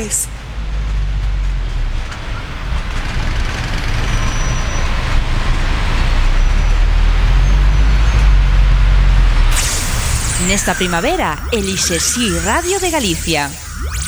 Linares. Nesta primavera, elixe Si Radio de Galicia.